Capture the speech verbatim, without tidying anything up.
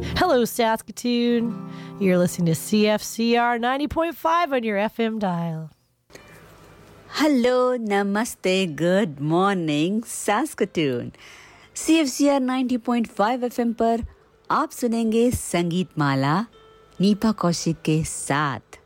Hello, Saskatoon. You're listening to C F C R ninety point five on your F M dial. Hello, namaste, good morning, Saskatoon. C F C R ninety point five F M पर आप सुनेंगे संगीत माला Nipah Kaushik के साथ.